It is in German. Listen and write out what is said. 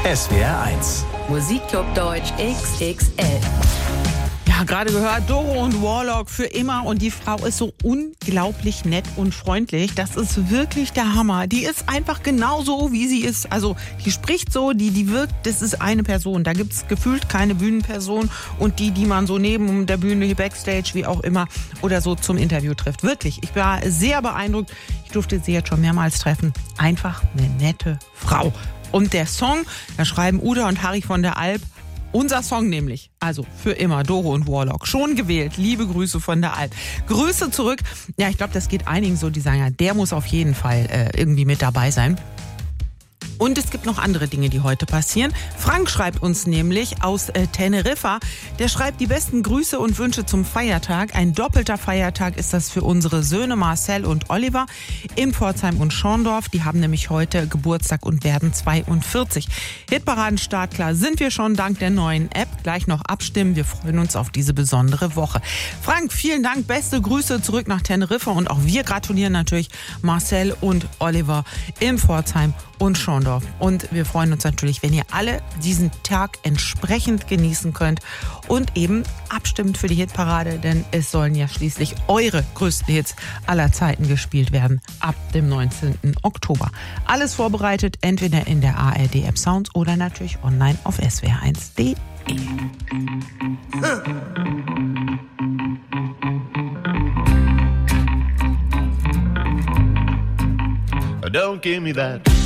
SWR 1. Musikclub Deutsch XXL. Ja, gerade gehört, Doro und Warlock für immer. Und die Frau ist so unglaublich nett und freundlich. Das ist wirklich der Hammer. Die ist einfach genauso, wie sie ist. Also, die spricht so, die wirkt, das ist eine Person. Da gibt's gefühlt keine Bühnenperson. Und die man so neben der Bühne, Backstage, wie auch immer, oder so zum Interview trifft. Wirklich, ich war sehr beeindruckt. Ich durfte sie jetzt schon mehrmals treffen. Einfach eine nette Frau. Und der Song, da schreiben Uda und Harry von der Alp, unser Song nämlich, also für immer, Doro und Warlock, schon gewählt. Liebe Grüße von der Alp. Grüße zurück. Ja, ich glaube, das geht einigen so, die sagen, ja, der muss auf jeden Fall irgendwie mit dabei sein. Und es gibt noch andere Dinge, die heute passieren. Frank schreibt uns nämlich aus Teneriffa. Der schreibt die besten Grüße und Wünsche zum Feiertag. Ein doppelter Feiertag ist das für unsere Söhne Marcel und Oliver in Pforzheim und Schorndorf. Die haben nämlich heute Geburtstag und werden 42. Hitparaden startklar sind wir schon dank der neuen App. Gleich noch abstimmen. Wir freuen uns auf diese besondere Woche. Frank, vielen Dank. Beste Grüße zurück nach Teneriffa. Und auch wir gratulieren natürlich Marcel und Oliver in Pforzheim und Schorndorf. Und wir freuen uns natürlich, wenn ihr alle diesen Tag entsprechend genießen könnt und eben abstimmt für die Hitparade, denn es sollen ja schließlich eure größten Hits aller Zeiten gespielt werden ab dem 19. Oktober. Alles vorbereitet, entweder in der ARD-App Sounds oder natürlich online auf swr1.de. Don't give me that